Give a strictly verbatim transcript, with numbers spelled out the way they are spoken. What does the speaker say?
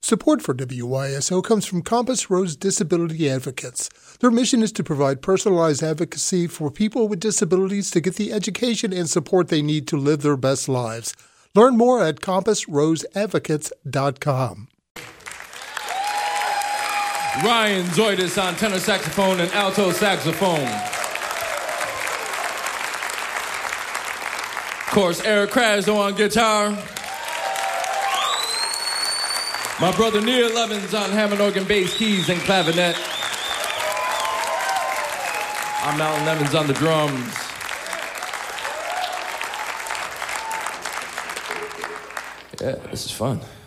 Support for W Y S O comes from Compass Rose Disability Advocates. Their mission is to provide personalized advocacy for people with disabilities to get the education and support they need to live their best lives. Learn more at compass rose advocates dot com. Ryan Zoidis on tenor saxophone and alto saxophone. Of course, Eric Krasno on guitar. My brother Neil Evans on Hammond organ, bass, keys, and clavinet. I'm Alan Evans on the drums. Yeah, this is fun.